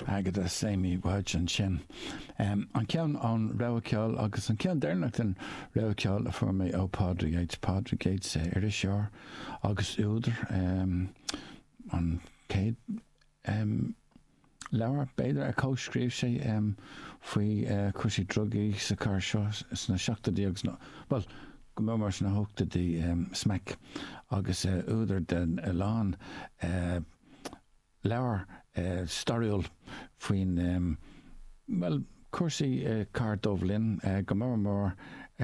agad a séimi bhaid an sin. An ceann an Rauceáil agus an ceann déirnach den Rauceáil a fuair mé ó Padre Gates ar is seoir agus údar an céad leabhar beidir a cóscríobh sé faoi cúisí drugaí sa car seo sna seachtadíogus well go mó mar sna hochtadí smeic agus údar den lán leabhar stariúil faoin well cuasaí car Dublin go mór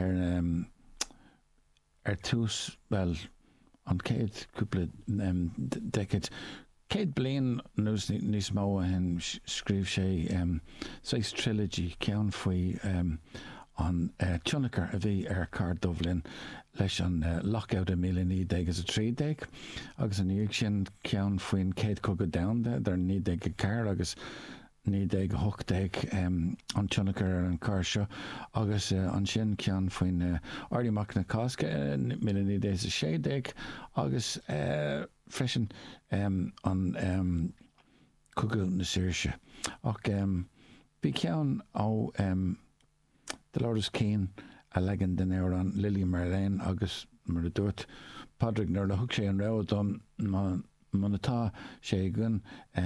ar tús well an céad cúpla decade céad bliain níos mó hen scríobh sé 6 trilogy ceann faoi an Tunnachar a bhí ar car Dublin leis an lockout a 1930 agus an íag sin ceann faoin céad cogad damhanda dar 19 car agus 1980 an Tunnachar ar an car seo agus an sin ceann faoin Ardíach na Casca 1960 agus freisin an cogad na Saoirse ach bhí ceann ó de Lourdes Keane a legan den an Lily Marlene agus mar a dúirt Padraig nuair le thug sé an rá dom man atá sé gun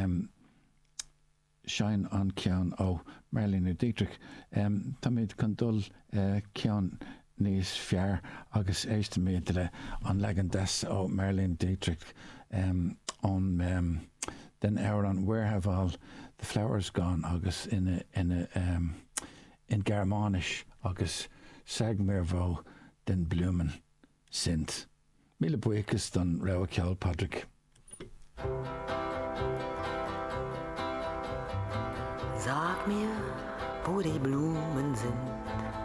sein an ceann ó Marlene Dietrich tá méid chun dul ceann níos fear agus éiste méid le an legan des ó Marlene Dietrich on den an Where Have All the Flowers Gone agus in Germánis agus Sagmérvó den Blumen sint. Míle buchas don Rauceáil Padraig. Sag mir, wo die Blumen sind.